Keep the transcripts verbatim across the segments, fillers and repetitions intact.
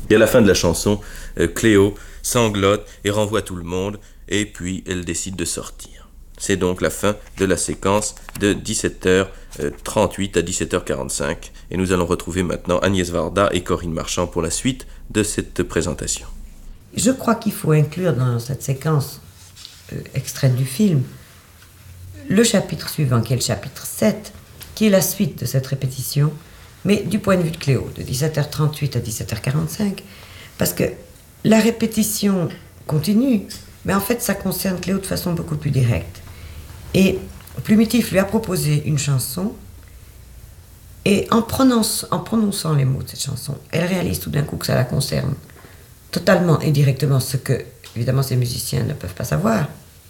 Et à la fin de la chanson, euh, Cléo sanglote et renvoie tout le monde, et puis elle décide de sortir. C'est donc la fin de la séquence de dix-sept heures trente-huit à dix-sept heures quarante-cinq, et nous allons retrouver maintenant Agnès Varda et Corinne Marchand pour la suite de cette présentation. Je crois qu'il faut inclure dans cette séquence euh, extraite du film le chapitre suivant, qui est le chapitre sept, qui est la suite de cette répétition, mais du point de vue de Cléo, de dix-sept heures trente-huit à dix-sept heures quarante-cinq, parce que la répétition continue, mais en fait ça concerne Cléo de façon beaucoup plus directe. Et Plumitif lui a proposé une chanson, et en prononçant, en prononçant les mots de cette chanson, elle réalise tout d'un coup que ça la concerne totalement et directement, ce que, évidemment, ces musiciens ne peuvent pas savoir.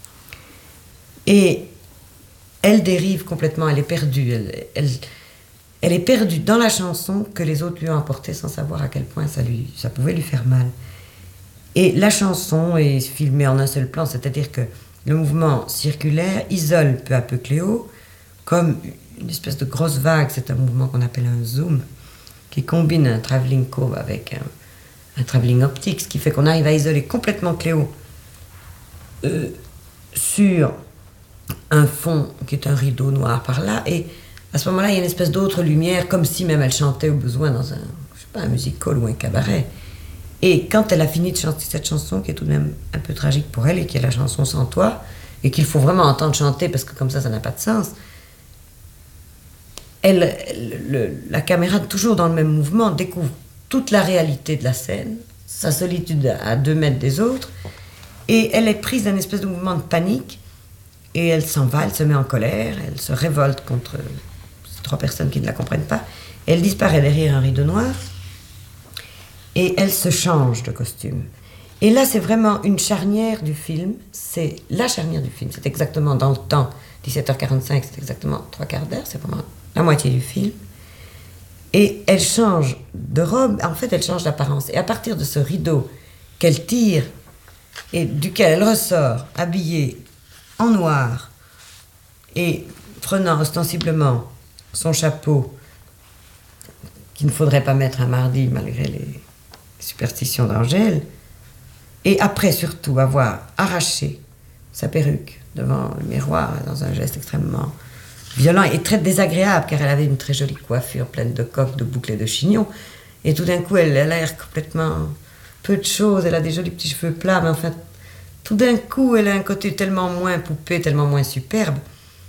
Et elle dérive complètement, elle est perdue. Elle, elle, elle est perdue dans la chanson que les autres lui ont apportée sans savoir à quel point ça, lui, ça pouvait lui faire mal. Et la chanson est filmée en un seul plan, c'est-à-dire que le mouvement circulaire isole peu à peu Cléo, comme une espèce de grosse vague. C'est un mouvement qu'on appelle un zoom, qui combine un travelling curve avec un, un travelling optique, ce qui fait qu'on arrive à isoler complètement Cléo euh, sur un fond qui est un rideau noir par là, et à ce moment-là, il y a une espèce d'autre lumière, comme si même elle chantait au besoin dans un, je sais pas, un musical ou un cabaret. Et quand elle a fini de chanter cette chanson, qui est tout de même un peu tragique pour elle, et qui est la chanson Sans toi, et qu'il faut vraiment entendre chanter, parce que comme ça, ça n'a pas de sens, elle, elle, le, la caméra, toujours dans le même mouvement, découvre toute la réalité de la scène, sa solitude à deux mètres des autres, et elle est prise d'un espèce de mouvement de panique, et elle s'en va, elle se met en colère, elle se révolte contre ces trois personnes qui ne la comprennent pas, et elle disparaît derrière un rideau noir, et elle se change de costume. Et là, c'est vraiment une charnière du film, c'est la charnière du film, c'est exactement dans le temps, dix-sept heures quarante-cinq, c'est exactement trois quarts d'heure, c'est vraiment la moitié du film. Et elle change de robe, en fait, elle change d'apparence. Et à partir de ce rideau qu'elle tire, et duquel elle ressort, habillée en noir, et prenant ostensiblement son chapeau, qu'il ne faudrait pas mettre un mardi, malgré les superstitions d'Angèle, et après surtout avoir arraché sa perruque devant le miroir dans un geste extrêmement violent et très désagréable, car elle avait une très jolie coiffure pleine de coques, de boucles et de chignons, et tout d'un coup elle, elle a l'air complètement peu de choses, elle a des jolis petits cheveux plats, mais enfin tout d'un coup elle a un côté tellement moins poupée, tellement moins superbe,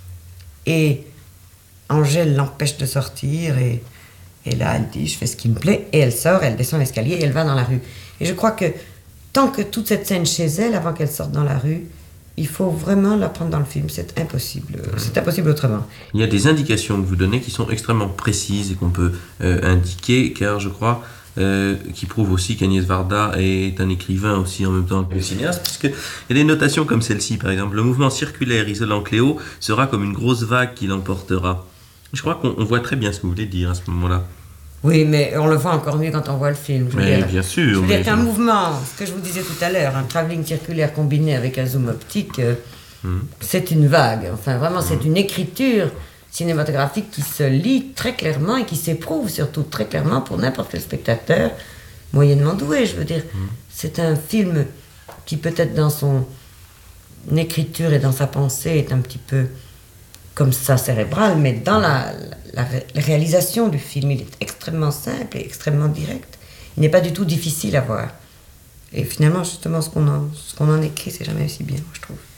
et Angèle l'empêche de sortir, et Et là, elle dit, je fais ce qui me plaît, et elle sort, elle descend l'escalier, et elle va dans la rue. Et je crois que tant que toute cette scène chez elle, avant qu'elle sorte dans la rue, il faut vraiment la prendre dans le film, c'est impossible, c'est impossible autrement. Il y a des indications que vous donnez qui sont extrêmement précises et qu'on peut euh, indiquer, car je crois, euh, qui prouvent aussi qu'Agnès Varda est un écrivain aussi en même temps que cinéaste, puisqu'il y a des notations comme celle-ci, par exemple, le mouvement circulaire isolant Cléo sera comme une grosse vague qui l'emportera. Je crois qu'on voit très bien ce que vous voulez dire à ce moment-là. Oui, mais on le voit encore mieux quand on voit le film. Je veux mais dire, bien sûr. Je veux mais dire qu'un mouvement, ce que je vous disais tout à l'heure, un travelling circulaire combiné avec un zoom optique, euh, mmh. c'est une vague. Enfin, vraiment, mmh. c'est une écriture cinématographique qui se lit très clairement et qui s'éprouve surtout très clairement pour n'importe quel spectateur moyennement doué. Je veux dire, mmh. c'est un film qui peut-être dans son écriture et dans sa pensée est un petit peu comme ça cérébral, mais dans la, la, la réalisation du film, il est extrêmement simple et extrêmement direct. Il n'est pas du tout difficile à voir. Et finalement, justement, ce qu'on en, ce qu'on en écrit, c'est jamais aussi bien, je trouve.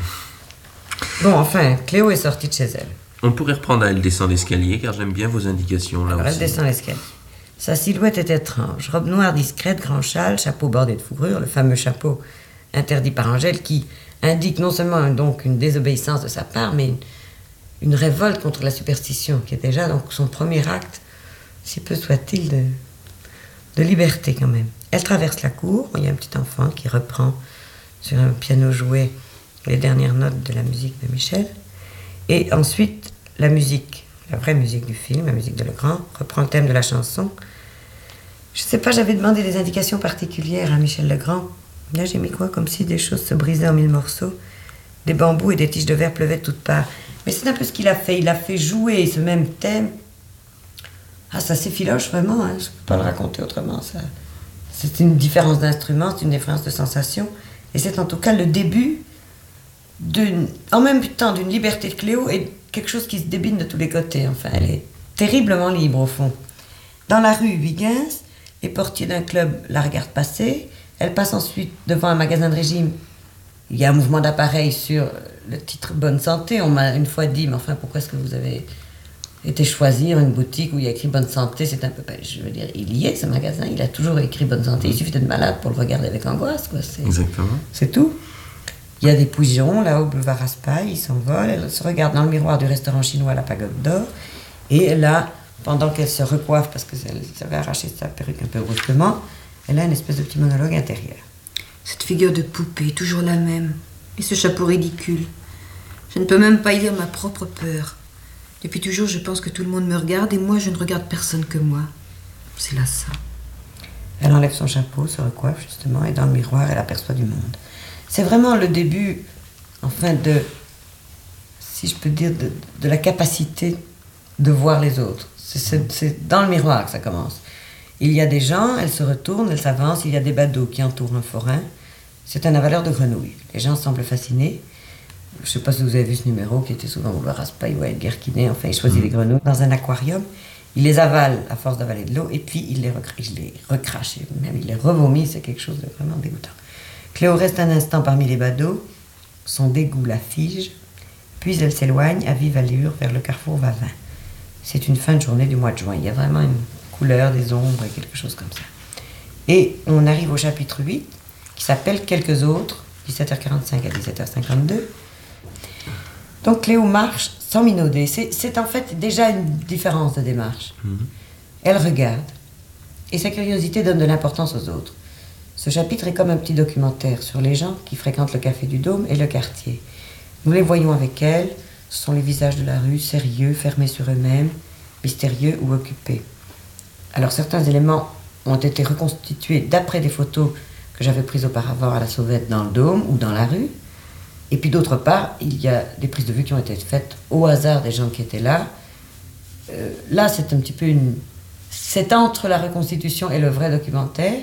Bon, enfin, Cléo est sortie de chez elle. On pourrait reprendre à Elle descend l'escalier, car j'aime bien vos indications là. Alors, aussi. Elle descend l'escalier. Sa silhouette est étrange. Robe noire discrète, grand châle, chapeau bordé de fourrure, le fameux chapeau interdit par Angèle, qui indique non seulement donc une désobéissance de sa part, mais une, une révolte contre la superstition, qui est déjà donc son premier acte, si peu soit-il, de, de liberté quand même. Elle traverse la cour, il y a un petit enfant qui reprend sur un piano joué les dernières notes de la musique de Michel, et ensuite la musique, la vraie musique du film, la musique de Legrand, reprend le thème de la chanson. Je sais pas, j'avais demandé des indications particulières à Michel Legrand. Là j'ai mis quoi, comme si des choses se brisaient en mille morceaux, des bambous et des tiges de verre pleuvaient de toutes parts. Mais c'est un peu ce qu'il a fait, il a fait jouer ce même thème. Ah, ça s'effiloche vraiment, hein. Je ne peux pas le raconter autrement, ça, C'est une différence d'instrument, c'est une différence de sensation. Et c'est en tout cas le début, d'une, en même temps, d'une liberté de Cléo et quelque chose qui se débine de tous les côtés. Enfin, elle est terriblement libre au fond. Dans la rue Huygens, les portiers d'un club la regardent passer. Elle passe ensuite devant un magasin de régime. Il y a un mouvement d'appareil sur le titre Bonne Santé. On m'a une fois dit, mais enfin, pourquoi est-ce que vous avez été choisir une boutique où il y a écrit Bonne Santé? C'est un peu... Je veux dire, il y est, ce magasin. Il a toujours écrit Bonne Santé. Il suffit d'être malade pour le regarder avec angoisse, quoi. C'est, Exactement. C'est tout. Il y a des pigeons, là, au boulevard Raspail. Ils s'envolent. Elle se regarde dans le miroir du restaurant chinois La Pagode d'Or. Et là, pendant qu'elle se recoiffe, parce qu'elle avait arraché sa perruque un peu brusquement, elle a une espèce de petit monologue intérieur. Cette figure de poupée, toujours la même. Et ce chapeau ridicule. Je ne peux même pas y lire ma propre peur. Depuis toujours, je pense que tout le monde me regarde et moi, je ne regarde personne que moi. C'est là ça. Elle enlève son chapeau, se recoiffe justement, et dans le miroir, elle aperçoit du monde. C'est vraiment le début, enfin, de, si je peux dire, de, de la capacité de voir les autres. C'est, c'est, c'est dans le miroir que ça commence. Il y a des gens, elle se retourne, elle s'avance, il y a des badauds qui entourent un forain. C'est un avaleur de grenouilles. Les gens semblent fascinés. Je ne sais pas si vous avez vu ce numéro qui était souvent au boulevard Raspail ou à Edgar Quinet. Enfin, il choisit les grenouilles dans un aquarium. Il les avale à force d'avaler de l'eau et puis il les, recra- il les recrache. Et même il les revomit. C'est quelque chose de vraiment dégoûtant. Cléo reste un instant parmi les badauds. Son dégoût la fige. Puis elle s'éloigne à vive allure vers le carrefour Vavin. C'est une fin de journée du mois de juin. Il y a vraiment une couleur, des ombres et quelque chose comme ça. Et on arrive au chapitre huit qui s'appelle Quelques autres, dix-sept heures quarante-cinq à dix-sept heures cinquante-deux. Donc Cléo marche sans minauder. C'est, c'est en fait déjà une différence de démarche. Mmh. Elle regarde et sa curiosité donne de l'importance aux autres. Ce chapitre est comme un petit documentaire sur les gens qui fréquentent le Café du Dôme et le quartier. Nous les voyons avec elle. Ce sont les visages de la rue, sérieux, fermés sur eux-mêmes, mystérieux ou occupés. Alors certains éléments ont été reconstitués d'après des photos que j'avais prises auparavant à la sauvette dans le Dôme ou dans la rue. Et puis d'autre part, il y a des prises de vue qui ont été faites au hasard des gens qui étaient là. Euh, là, c'est un petit peu une... C'est entre la reconstitution et le vrai documentaire.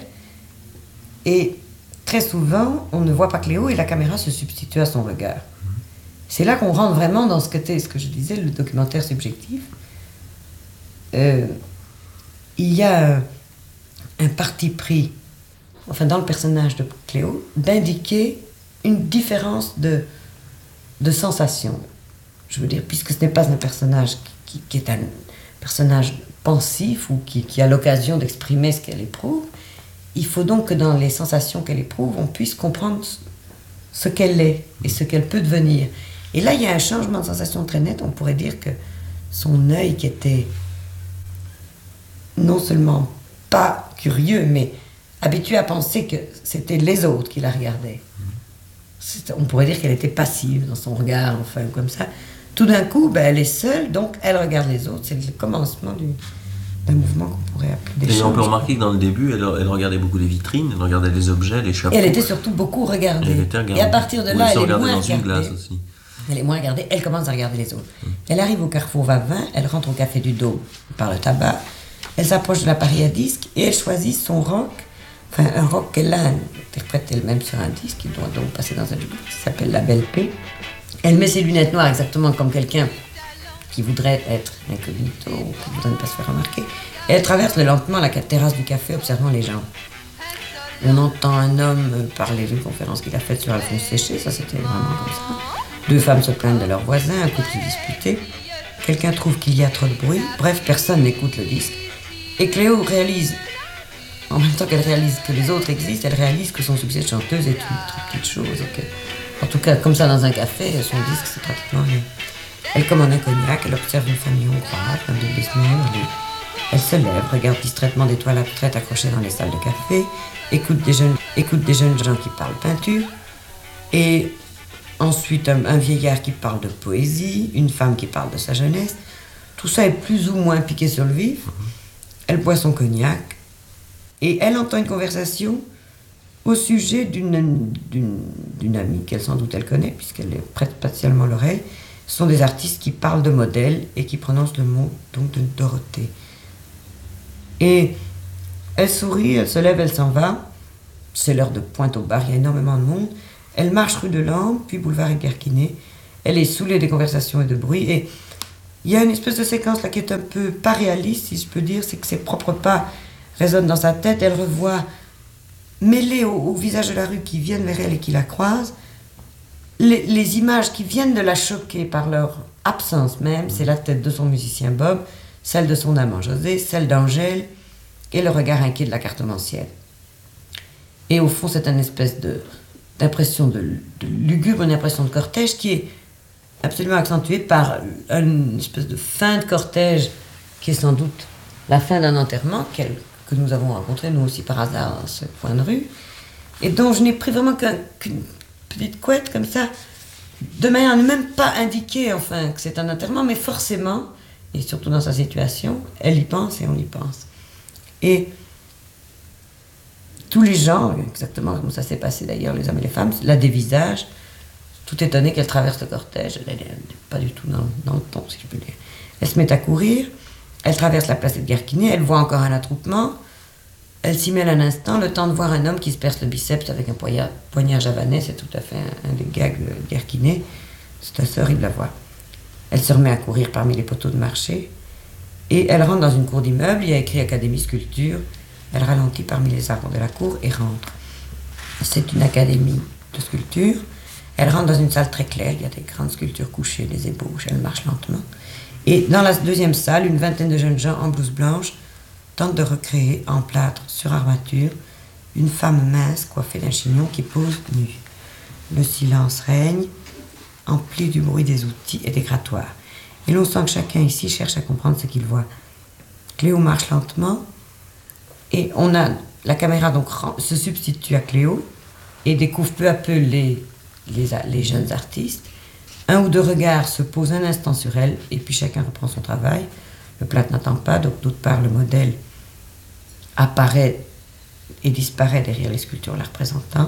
Et très souvent, on ne voit pas Cléo et la caméra se substitue à son regard. C'est là qu'on rentre vraiment dans ce que, ce que je disais, le documentaire subjectif. Euh, il y a un, un parti pris, enfin dans le personnage de Cléo, d'indiquer une différence de, de sensation. Je veux dire, puisque ce n'est pas un personnage qui, qui est un personnage pensif ou qui, qui a l'occasion d'exprimer ce qu'elle éprouve, il faut donc que dans les sensations qu'elle éprouve, on puisse comprendre ce qu'elle est et ce qu'elle peut devenir. Et là, il y a un changement de sensation très net. On pourrait dire que son œil qui était non seulement pas curieux, mais habitué à penser que c'était les autres qui la regardaient. C'est, on pourrait dire qu'elle était passive dans son regard, enfin, comme ça. Tout d'un coup, ben, elle est seule, donc elle regarde les autres. C'est le commencement du, d'un mouvement qu'on pourrait appeler d'échange. Et on peut remarquer que dans le début, elle, elle regardait beaucoup les vitrines, elle regardait les objets, les chapeaux. Et elle était surtout beaucoup regardée. Elle était regardée. Et à partir de Ou là, elle, elle est regardait moins dans regardée. Une glace aussi. Elle est moins regardée, elle commence à regarder les autres. Mmh. Elle arrive au carrefour Vavin, elle rentre au Café du Dôme par le tabac, elle s'approche de l'appareil à disque et elle choisit son rock, enfin un rock qu'elle a interprète elle-même sur un disque, qui doit donc passer dans un disque qui s'appelle La Belle Paix. Elle met ses lunettes noires exactement comme quelqu'un qui voudrait être incognito ou qui voudrait ne pas se faire remarquer. Et elle traverse lentement la terrasse du café observant les gens. On entend un homme parler d'une conférence qu'il a faite sur Alphonse Séché, ça c'était vraiment comme ça. Deux femmes se plaignent de leurs voisins, un couple disputé. Quelqu'un trouve qu'il y a trop de bruit. Bref, personne n'écoute le disque. Et Cléo réalise, en même temps qu'elle réalise que les autres existent, elle réalise que son succès de chanteuse est une très petite chose. Et que, en tout cas, comme ça dans un café, son disque c'est pratiquement rien. Elle commande un cognac, elle observe une famille hongroise, un businessman. Elle se lève, regarde distraitement des toiles abstraites accrochées dans les salles de café, écoute des jeunes, écoute des jeunes gens qui parlent peinture, et ensuite un, un vieillard qui parle de poésie, une femme qui parle de sa jeunesse. Tout ça est plus ou moins piqué sur le vif. Elle boit son cognac, et elle entend une conversation au sujet d'une, d'une, d'une amie qu'elle sans doute elle connaît, puisqu'elle lui prête spatialement l'oreille. Ce sont des artistes qui parlent de modèles et qui prononcent le mot donc de Dorothée. Et Elle sourit, elle se lève, elle s'en va. C'est l'heure de pointe au bar, il y a énormément de monde. Elle marche rue de Lande, puis boulevard Guerquinet. Elle est saoulée des conversations et de bruit. Et il y a une espèce de séquence là qui est un peu pas réaliste, si je peux dire, c'est que ses propres pas résonnent dans sa tête. Elle revoit, mêlées au, au visage de la rue qui viennent vers elle et qui la croisent, les, les images qui viennent de la choquer par leur absence même. C'est la tête de son musicien Bob, celle de son amant José, celle d'Angèle et le regard inquiet de la cartomancienne. Et au fond, c'est une espèce de, d'impression de, de lugubre, une impression de cortège qui est absolument accentuée par une espèce de fin de cortège qui est sans doute la fin d'un enterrement qu'elle, que nous avons rencontré, nous aussi par hasard, dans ce coin de rue, et dont je n'ai pris vraiment qu'un, qu'une petite couette comme ça, de manière à ne même pas indiquer enfin, que c'est un enterrement, mais forcément, et surtout dans sa situation, elle y pense et on y pense. Et tous les gens, exactement comme ça s'est passé d'ailleurs, les hommes et les femmes, la dévisagent, tout étonnée qu'elle traverse le cortège. Elle n'est pas du tout dans, dans le ton, si je peux dire. Elle se met à courir, elle traverse la place de Guerquinet, elle voit encore un attroupement, elle s'y mêle un instant, le temps de voir un homme qui se perce le biceps avec un poignard, poignard javanais, c'est tout à fait un, un des gags de Guerquinet, c'est assez horrible à voir. Elle se remet à courir parmi les poteaux de marché, et elle rentre dans une cour d'immeuble, il y a écrit Académie Sculpture. Elle ralentit parmi les arbres de la cour et rentre. C'est une académie de sculpture. Elle rentre dans une salle très claire, il y a des grandes sculptures couchées, des ébauches, elle marche lentement. Et dans la deuxième salle, une vingtaine de jeunes gens en blouse blanche tentent de recréer en plâtre sur armature une femme mince coiffée d'un chignon qui pose nue. Le silence règne, empli du bruit des outils et des grattoirs. Et l'on sent que chacun ici cherche à comprendre ce qu'il voit. Cléo marche lentement, et on a, la caméra donc se substitue à Cléo et découvre peu à peu les, les, les jeunes artistes. Un ou deux regards se posent un instant sur elle et puis chacun reprend son travail. Le plâtre n'attend pas, donc d'autre part le modèle apparaît et disparaît derrière les sculptures la représentant.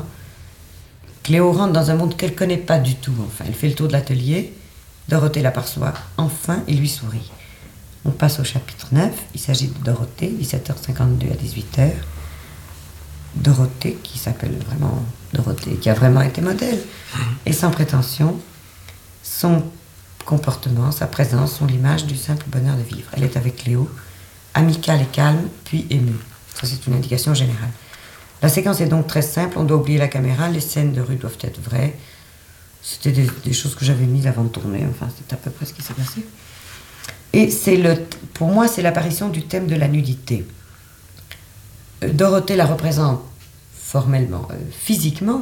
Cléo rentre dans un monde qu'elle ne connaît pas du tout. Enfin, elle fait le tour de l'atelier. Dorothée l'aperçoit enfin et lui sourit. On passe au chapitre neuf, il s'agit de Dorothée, dix-sept heures cinquante-deux à dix-huit heures. Dorothée, qui s'appelle vraiment Dorothée, qui a vraiment été modèle, et sans prétention, son comportement, sa présence sont l'image du simple bonheur de vivre. Elle est avec Cléo, amicale et calme, puis émue. Ça, c'est une indication générale. La séquence est donc très simple, on doit oublier la caméra, les scènes de rue doivent être vraies. C'était des, des choses que j'avais mises avant de tourner, enfin, c'est à peu près ce qui s'est passé. Et c'est le, pour moi, c'est l'apparition du thème de la nudité. Euh, Dorothée la représente formellement, euh, physiquement,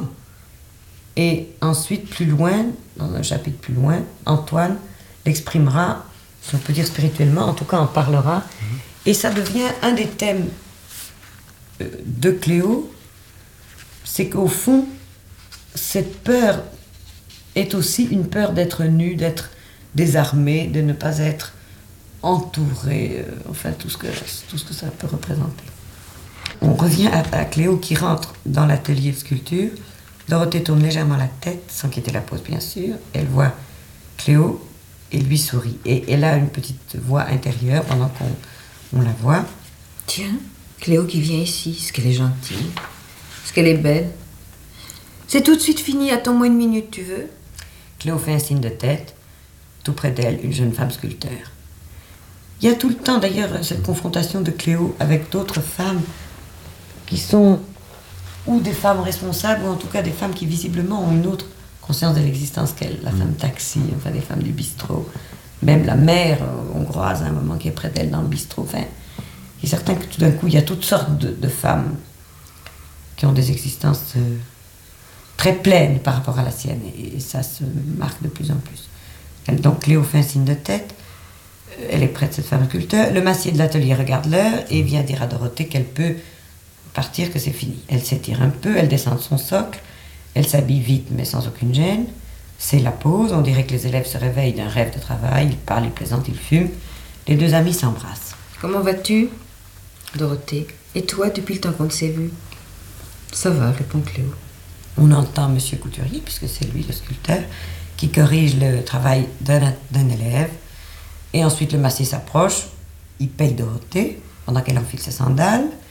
et ensuite, plus loin, dans un chapitre plus loin, Antoine l'exprimera, si on peut dire spirituellement, en tout cas en parlera, mmh. Et ça devient un des thèmes euh, de Cléo, c'est qu'au fond, cette peur est aussi une peur d'être nue, d'être désarmée, de ne pas être entourée, euh, enfin tout ce, que, tout ce que ça peut représenter. On revient à, à Cléo qui rentre dans l'atelier de sculpture. Dorothée tourne légèrement la tête, sans quitter la pose bien sûr. Elle voit Cléo et lui sourit. Et elle a une petite voix intérieure pendant qu'on on la voit. Tiens, Cléo qui vient ici, est-ce qu'elle est gentille? Est-ce qu'elle est belle? C'est tout de suite fini, attends-moi une minute, tu veux? Cléo fait un signe de tête. Tout près d'elle, une jeune femme sculpteur. Il y a tout le temps d'ailleurs cette confrontation de Cléo avec d'autres femmes qui sont ou des femmes responsables ou en tout cas des femmes qui visiblement ont une autre conscience de l'existence qu'elle. La femme taxi, enfin des femmes du bistrot, même la mère euh, hongroise à un moment qui est près d'elle dans le bistrot. Enfin, il est certain que tout d'un coup il y a toutes sortes de, de femmes qui ont des existences euh, très pleines par rapport à la sienne et, et ça se marque de plus en plus. Elle, donc Cléo fait un signe de tête. Elle est près de cette femme sculpteur. Le massier de l'atelier regarde l'heure et vient dire à Dorothée qu'elle peut partir, que c'est fini. Elle s'étire un peu, elle descend de son socle, elle s'habille vite mais sans aucune gêne. C'est la pause, on dirait que les élèves se réveillent d'un rêve de travail, ils parlent, ils plaisantent, ils fument. Les deux amis s'embrassent. Comment vas-tu, Dorothée? Et toi, depuis le temps qu'on ne s'est vu? Ça va, répond Cléo. On entend Monsieur Couturier, puisque c'est lui le sculpteur, qui corrige le travail d'un, d'un élève. Et ensuite, le massier s'approche, il paye Dorothée, pendant qu'elle enfile ses sandales.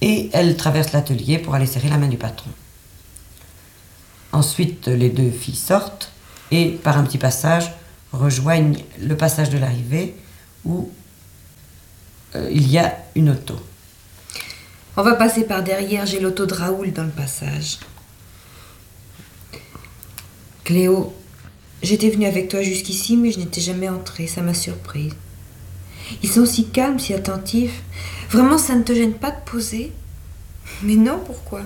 et elle traverse l'atelier pour aller serrer la main du patron. Ensuite, les deux filles sortent et, par un petit passage, rejoignent le passage de l'arrivée où euh, il y a une auto. On va passer par derrière, j'ai l'auto de Raoul dans le passage. Cléo, j'étais venue avec toi jusqu'ici, mais je n'étais jamais entrée, ça m'a surprise. Ils sont si calmes, si attentifs. Vraiment, ça ne te gêne pas de poser? Mais non, pourquoi?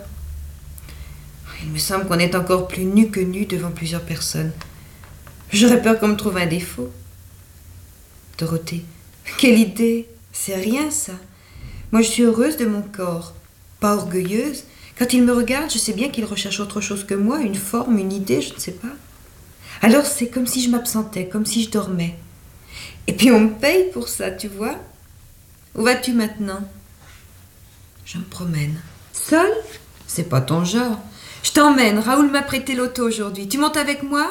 Il me semble qu'on est encore plus nus que nus devant plusieurs personnes. J'aurais peur qu'on me trouve un défaut. Dorothée, quelle idée! C'est rien, ça. Moi, je suis heureuse de mon corps, pas orgueilleuse. Quand il me regarde, je sais bien qu'il recherche autre chose que moi, une forme, une idée, je ne sais pas. Alors, c'est comme si je m'absentais, comme si je dormais. Et puis, on me paye pour ça, tu vois. Où vas-tu maintenant? Je me promène. Seule? C'est pas ton genre. Je t'emmène. Raoul m'a prêté l'auto aujourd'hui. Tu montes avec moi?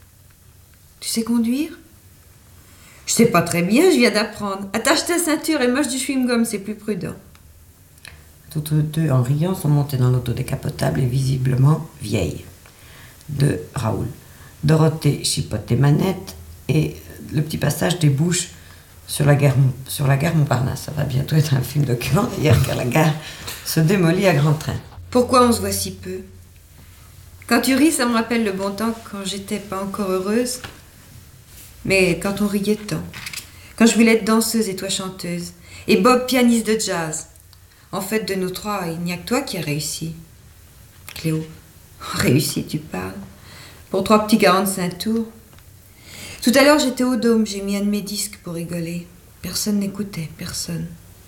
Tu sais conduire? Je sais pas très bien, je viens d'apprendre. Attache ta ceinture et mange du chewing-gum, c'est plus prudent. Toutes deux, en riant, sont montées dans l'auto décapotable et visiblement vieille de Raoul. Dorothée chipote les manettes et le petit passage débouche sur la gare, sur la gare Montparnasse. Ça va bientôt être un film document d'ailleurs, car la gare se démolit à grand train. Pourquoi on se voit si peu? Quand tu ris, ça me rappelle le bon temps quand j'étais pas encore heureuse. Mais quand on riait tant. Quand je voulais être danseuse et toi chanteuse. Et Bob pianiste de jazz. En fait, de nous trois, il n'y a que toi qui as réussi. Cléo, réussi, tu parles. Pour trois petits quarante-cinq tours. Tout à l'heure, j'étais au Dôme, j'ai mis un de mes disques pour rigoler. Personne n'écoutait, personne.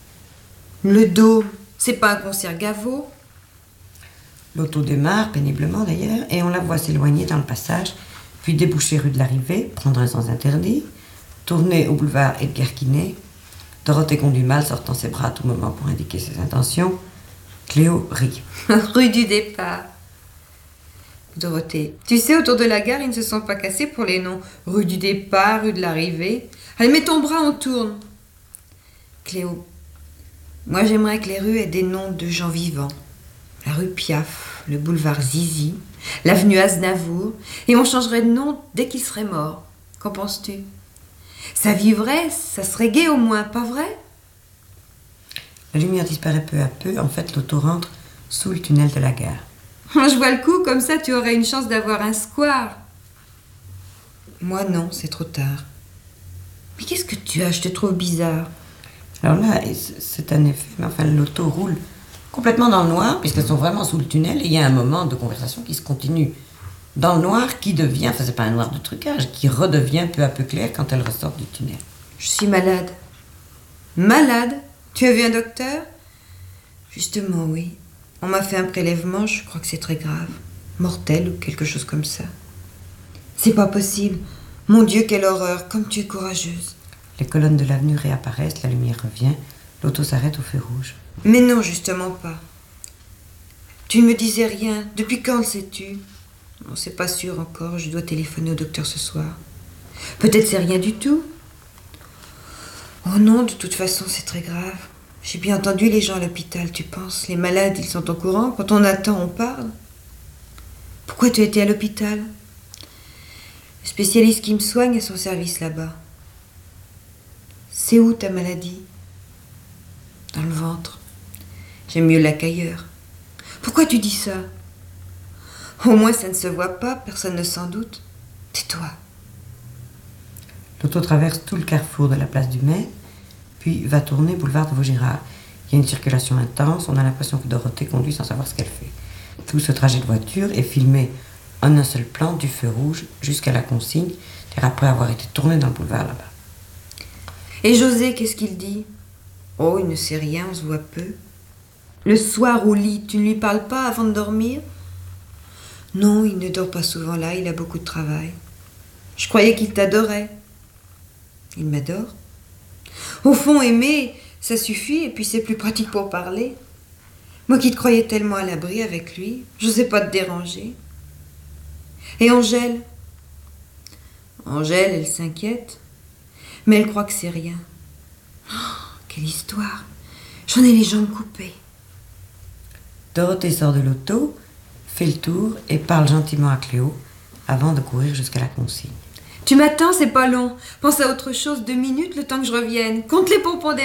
Le Dôme, c'est pas un concert Gaveau. L'auto démarre, péniblement d'ailleurs, et on la voit s'éloigner dans le passage, puis déboucher rue de l'Arrivée, prendre un sens interdit, tourner au boulevard Edgar Quinet. Dorothée conduit mal, sortant ses bras à tout moment pour indiquer ses intentions. Cléo rit. Rue du départ. Dorothée, tu sais, autour de la gare, ils ne se sont pas cassés pour les noms. Rue du départ, rue de l'arrivée. Allez, mets ton bras, on tourne. Cléo, moi j'aimerais que les rues aient des noms de gens vivants. La rue Piaf, le boulevard Zizi, l'avenue Aznavour, et on changerait de nom dès qu'il serait mort. Qu'en penses-tu? Ça vivrait, ça serait gai au moins, pas vrai? La lumière disparaît peu à peu. En fait, l'auto rentre sous le tunnel de la gare. Je vois le coup, comme ça tu aurais une chance d'avoir un square. Moi non, c'est trop tard. Mais qu'est-ce que tu as? Je te trouve bizarre. Alors là, c'est un effet, mais enfin, l'auto roule complètement dans le noir, puisqu'elles sont vraiment sous le tunnel, et il y a un moment de conversation qui se continue dans le noir, qui devient, enfin c'est pas un noir de trucage, qui redevient peu à peu clair quand elle ressort du tunnel. Je suis malade. Malade? Tu as vu un docteur? Justement, oui. On m'a fait un prélèvement, je crois que c'est très grave. Mortel ou quelque chose comme ça. C'est pas possible. Mon Dieu, quelle horreur, comme tu es courageuse. Les colonnes de l'avenue réapparaissent, la lumière revient, l'auto s'arrête au feu rouge. Mais non, justement pas. Tu ne me disais rien. Depuis quand le sais-tu? Non, c'est pas sûr encore. Je dois téléphoner au docteur ce soir. Peut-être c'est rien du tout. Oh non, de toute façon, c'est très grave. J'ai bien entendu les gens à l'hôpital, tu penses? Les malades, ils sont au courant. Quand on attend, on parle. Pourquoi tu étais à l'hôpital? Le spécialiste qui me soigne a son service là-bas. C'est où ta maladie? Dans le ventre. J'aime mieux là qu'ailleurs. Pourquoi tu dis ça? Au moins ça ne se voit pas, personne ne s'en doute. Tais-toi. L'auto traverse tout le carrefour de la place du Mai, puis va tourner boulevard de Vaugirard. Il y a une circulation intense, on a l'impression que Dorothée conduit sans savoir ce qu'elle fait. Tout ce trajet de voiture est filmé en un seul plan du feu rouge jusqu'à la consigne, car après avoir été tourné dans le boulevard là-bas. Et José, qu'est-ce qu'il dit? Oh, il ne sait rien, on se voit peu. Le soir au lit, tu ne lui parles pas avant de dormir? Non, il ne dort pas souvent là, il a beaucoup de travail. Je croyais qu'il t'adorait. Il m'adore. Au fond, aimer, ça suffit, et puis c'est plus pratique pour parler. Moi qui te croyais tellement à l'abri avec lui, je sais pas te déranger. Et Angèle? Angèle, elle s'inquiète, mais elle croit que c'est rien. Oh, quelle histoire! J'en ai les jambes coupées. Dorothée sort de l'auto, fait le tour et parle gentiment à Cléo avant de courir jusqu'à la consigne. Tu m'attends, c'est pas long. Pense à autre chose deux minutes, le temps que je revienne. Compte les pompons des